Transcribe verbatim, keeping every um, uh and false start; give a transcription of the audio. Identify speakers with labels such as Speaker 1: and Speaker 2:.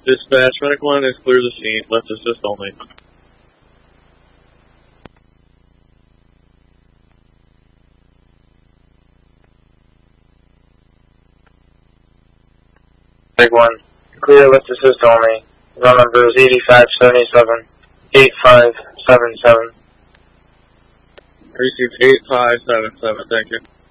Speaker 1: Dispatch, medic one is clear the scene, left assist only.
Speaker 2: Medic one, clear left assist only. Run number is eighty-five seventy-seven, eighty-five seventy-seven.
Speaker 1: Received eight five seven seven, thank you.